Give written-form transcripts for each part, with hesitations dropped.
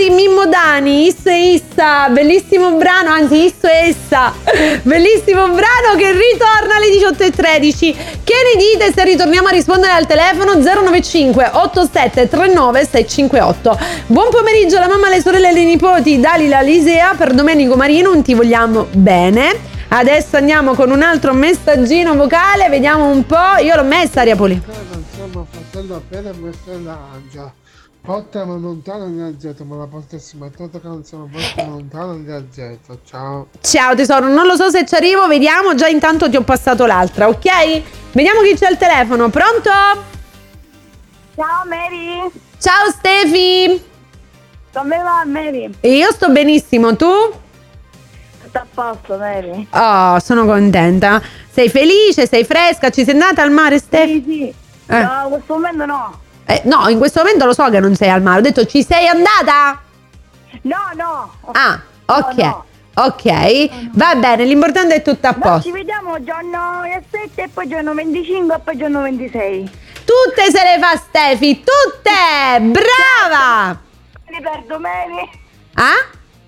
di Mimmo Dani, Isso e Issa, bellissimo brano, anzi Isso e Essa, bellissimo brano che ritorna alle 18:13. Che ne dite se ritorniamo a rispondere al telefono 095 87 39 658? Buon pomeriggio alla mamma, alle sorelle e alle nipoti, Dalila Lisea, per Domenico Marino, un ti vogliamo bene. Adesso andiamo con un altro messaggino vocale, vediamo un po', io l'ho messa Riapoli. Insomma, fratello appena messa l'Angela. Portami lontano nel getto, ma la portessimo a tutto che non siamo portami lontano nel getto. Ciao. Ciao tesoro, non lo so se ci arrivo, vediamo, già intanto ti ho passato l'altra, ok? Vediamo chi c'è al telefono, pronto? Ciao Mary. Ciao Stefi. Come va Mary? Io sto benissimo, tu? Tutto a posto Mary? Oh, sono contenta. Sei felice, sei fresca, ci sei andata al mare Stefi? Sì. No, in questo momento no. No, in questo momento lo so che non sei al mare, ho detto ci sei andata? No. Ah, ok. No. Ok, va bene, l'importante è tutto a Ma posto. ci vediamo giorno 7 e poi giorno 25 e poi giorno 26. Tutte se le fa Stefi, tutte! Brava! Me ne perdo Mary. Ah?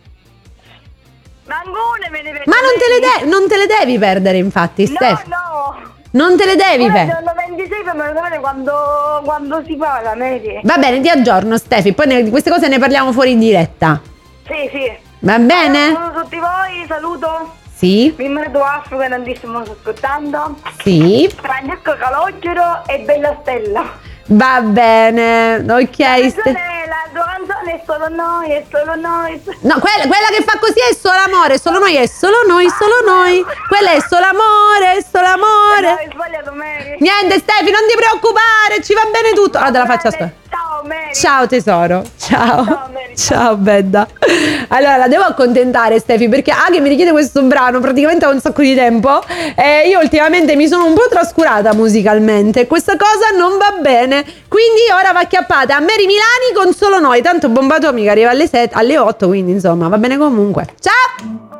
Ma ancora me ne perdo. Ma non te le devi perdere, infatti, Stefi. No. Non te le devi Ora perdere. giorno 26 per me lo sapere quando si parla Mary. Va bene, ti aggiorno, Stefi, poi di queste cose ne parliamo fuori in diretta. Sì. Va bene? Saluto tutti voi, saluto. Sì, Mi merito Afro che tantissimo sto ascoltando. sì. Francesco Calogero e Bella Stella. Va bene, ok. La tua canzone è solo noi. No, quella che fa così è solo amore, solo noi, è solo noi, solo noi. Quella è solo amore, è solo No, amore. hai sbagliato Mary. Niente Stefi, non ti preoccupare, ci va bene tutto. Allora te la faccio ascoltare. Ciao Mary. Ciao tesoro, ciao. Ciao, Mary. Ciao Bedda. Allora la devo accontentare Stefi, perché che mi richiede questo brano praticamente da un sacco di tempo e io ultimamente mi sono un po' trascurata musicalmente, questa cosa non va bene, quindi ora va acchiappata a Mary Milani con Solo Noi, tanto Bomba Atomica arriva alle 8, quindi insomma va bene comunque. Ciao.